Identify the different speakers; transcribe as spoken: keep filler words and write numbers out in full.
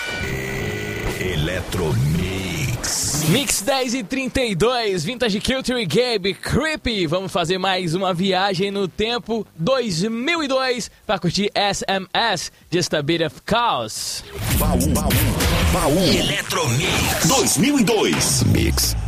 Speaker 1: Eletromix.
Speaker 2: Mix dez e trinta e dois, Vintage Culture e Gabe Creepy. Vamos fazer mais uma viagem no tempo dois mil e dois para curtir S M S, Just a Bit of Chaos.
Speaker 1: Baú, baú, baú. Eletromix dois mil e dois. Mix.